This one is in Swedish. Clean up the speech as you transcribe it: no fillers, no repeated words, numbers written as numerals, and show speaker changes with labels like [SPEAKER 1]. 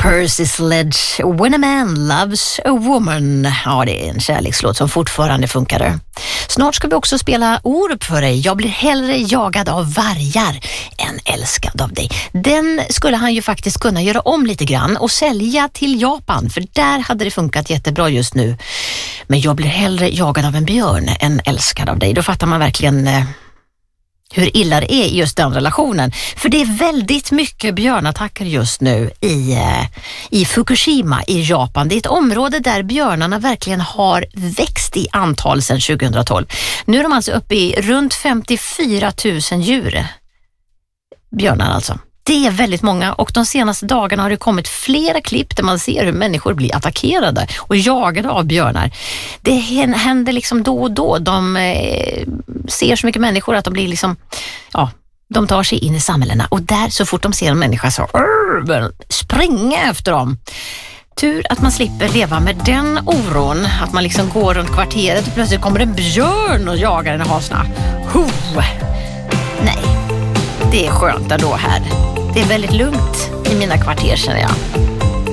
[SPEAKER 1] Percy Sledge, When a Man Loves a Woman. Ja, det är en kärlekslåt som fortfarande funkar. Snart ska vi också spela Orup för dig. Jag blir hellre jagad av vargar än älskad av dig. Den skulle han ju faktiskt kunna göra om lite grann och sälja till Japan, för där hade det funkat jättebra just nu. Men jag blir hellre jagad av en björn än älskad av dig. Då fattar man verkligen hur illa det är i just den relationen. För det är väldigt mycket björnattacker just nu i Fukushima i Japan. Det är ett område där björnarna verkligen har växt i antal sedan 2012. Nu är de alltså uppe i runt 54 000 djur. Björnar alltså. Det är väldigt många, och de senaste dagarna har det kommit flera klipp där man ser hur människor blir attackerade och jagade av björnar. Det händer liksom då och då. De ser så mycket människor att de blir liksom, ja, de tar sig in i samhällena, och där så fort de ser en människa så springa efter dem. Tur att man slipper leva med den oron, att man liksom går runt kvarteret och plötsligt kommer en björn och jagar en och hasna. Nej, det är skönt ändå här. Det är väldigt lugnt i mina kvarter, känner jag.